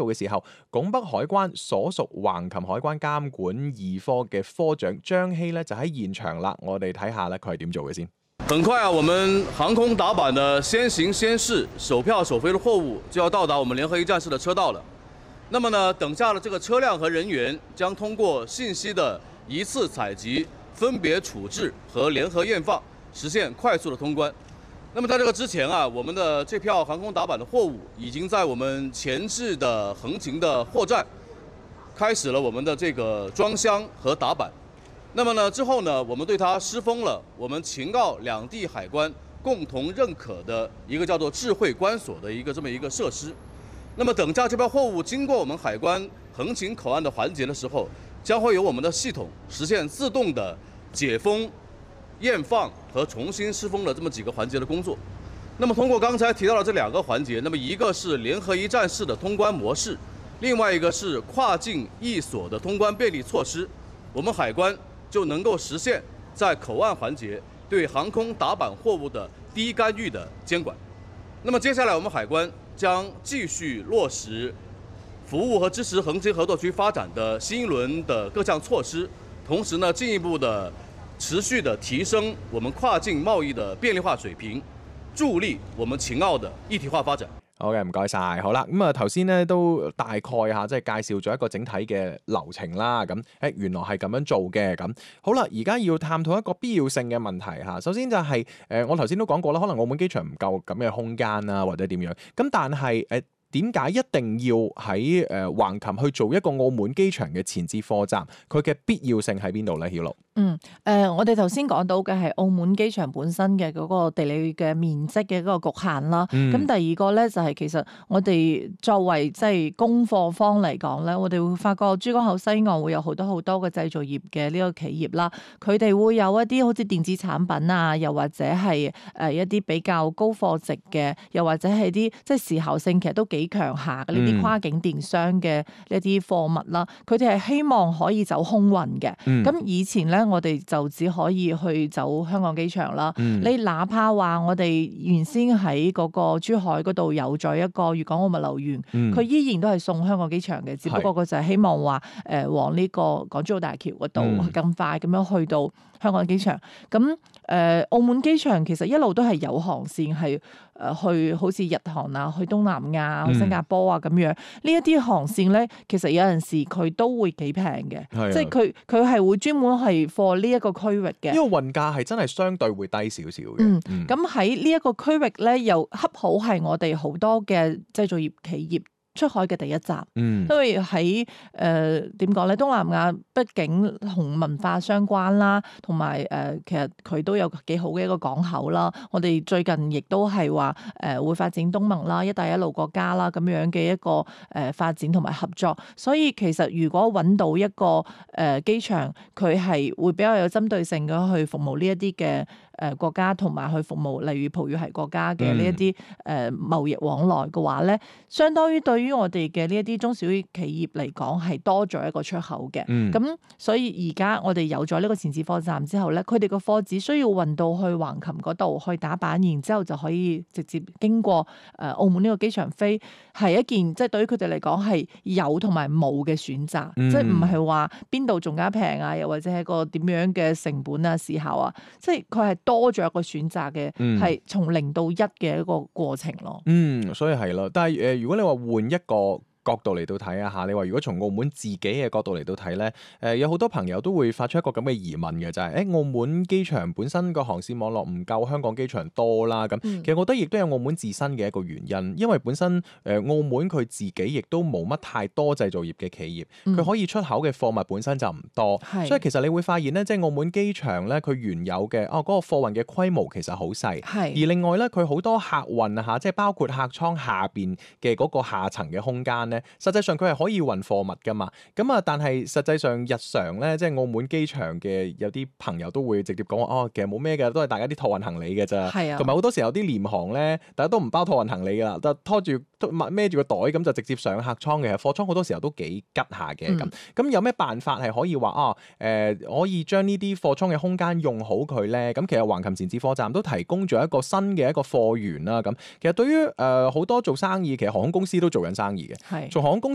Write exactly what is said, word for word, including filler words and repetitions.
嘅時候，拱北海關所屬橫琴海關監管二科嘅科長張希咧就喺現場啦，我哋睇下咧佢係點做嘅先。 很快啊，我們航空打板的先行先試、首票首飛的貨物就要到達我們聯合一站式的車道了。那麼呢，等下的這個車輛和人員將通過信息的一次採集、分別處置和聯合驗放，實現快速的通關。那麼在這個之前啊，我們的這票航空打板的貨物已經在我們前置的橫琴的貨站開始了我們的這個裝箱和打板。那麼呢之後呢，我們對它施封了我們秦澳兩地海關共同認可的一個叫做智慧關鎖的一個這麼一個設施。那麼等下這票貨物經過我們海關橫琴口岸的環節的時候，將會由我們的系統實現自動的解封、驗放和重新施封的這麼幾個環節的工作。那麼通過剛才提到的這兩個環節，那麼一個是聯合一站式的通關模式，另外一個是跨境易鎖的通關便利措施，我們海關就能夠實現在口岸環節對航空打板貨物的低干預的監管。那麼接下來我們海關將繼續落實服務和支持橫琴合作區發展的新一輪的各項措施，同時呢進一步的持續的提升我們跨境貿易的便利化水平，助力我們秦澳的一體化發展。 好嘅，唔該晒。好啦，咁啊頭先咧都大概嚇即係介紹咗一個整體嘅流程啦。咁誒原來係咁樣做嘅。咁好啦，而家要探討一個必要性嘅問題嚇。首先就係、是、誒、呃、我頭先都講過啦，可能澳門機場唔夠咁嘅空間啊，或者點樣。咁但係誒點解一定要喺誒橫琴去做一個澳門機場嘅前置貨站？佢嘅必要性喺邊度咧？曉露？ 嗯，誒、呃，我哋頭先講到嘅係澳門機場本身嘅嗰個地理嘅面積嘅嗰個局限啦。咁、嗯、第二個咧就係、是、其實我哋作為即係供貨方嚟講咧，我哋會發覺珠江口西岸會有好多好多嘅製造業嘅呢個企業啦，佢哋會有一啲好似電子產品啊，又或者係誒一啲比較高貨值嘅，又或者係啲即係時效性其實都幾強下嘅呢啲跨境電商嘅呢啲貨物啦，佢哋係希望可以走空運嘅。咁、嗯、以前咧。我哋就只可以去走香港機場啦。嗯、你哪怕話我哋原先喺嗰個珠海嗰度有咗一個粵港澳物流園，佢、嗯、依然都係送香港機場嘅，只不過佢就係希望話誒、呃、往呢個港珠澳大橋嗰度更快咁樣去到香港機場。咁誒、呃、澳門機場其實一路都係有航線係誒去好似日韓啊、去東南亞、去新加坡啊咁樣。呢一啲航線咧，其實有陣時佢都會幾平嘅，的即係佢佢係會專門係貨呢一個區域嘅。 因為運價係真係相對會低少少嘅。 嗯，咁喺呢一個區域咧，又恰好係我哋好多嘅製造業企業出海嘅第一站，嗯、因為喺誒點講咧，東南亞畢竟同文化相關啦，同埋誒其實佢都有幾好嘅一個港口啦。我哋最近亦都係話誒會發展東盟啦、一帶一路國家啦咁樣嘅一個誒發展同埋合作。所以其實如果揾到一個誒機場，佢係會比較有針對性嘅去服務呢一啲嘅誒國家，同埋去服務例如葡語系國家嘅呢一啲誒貿易往來嘅話咧，相當於對於我哋嘅呢一啲中小企業嚟講係多咗一個出口嘅。咁、嗯、所以而家我哋有咗呢個前置貨站之後咧，佢哋個貨只需要運到去橫琴嗰度去打板，然之後就可以直接經過誒澳門呢個機場飛，係一件即係對於佢哋嚟講係有同埋冇嘅選擇，嗯、即係唔係話邊度仲加平啊，又或者係個點樣嘅成本啊、時效啊，即係佢係多咗一個選擇嘅，係從零到一嘅一個過程咯。 嗯，所以係咯，但係誒、呃，如果你話換一個角度嚟到睇啊嚇，你話如果從澳門自己嘅角度嚟到睇咧，誒、呃、有好多朋友都會發出一個咁嘅疑問嘅，就係、是、誒澳門機場本身個航線網絡唔夠香港機場多啦，咁、嗯、其實我覺得亦都有澳門自身嘅一個原因，因為本身誒、呃、澳門佢自己亦都冇乜太多製造業嘅企業，佢、嗯、可以出口嘅貨物本身就唔多，是所以其實你會發現咧，即係澳門機場咧，佢原有嘅哦嗰、那個貨運嘅規模其實好細，是而另外咧佢好多客運啊嚇，即係包括客艙下邊嘅嗰個下層嘅空間咧。實際上佢係可以運貨物噶嘛，咁啊，但係實際上日常咧，即係澳門機場嘅有啲朋友都會直接講話，哦，其實冇咩嘅，都係大家啲託運行李嘅咋，同埋好多時候啲廉航咧，大家都唔包託運行李噶啦，就拖住孭住個袋咁就直接上客艙嘅，貨艙好多時候都幾吉下嘅咁。咁、嗯、有咩辦法係可以話啊？誒、呃，可以將呢啲貨艙嘅空間用好佢咧？咁其實橫琴前置貨站都提供咗一個新嘅一個貨源啦。咁其實對於誒好多做生意，其實航空公司都做緊生意嘅，從航空公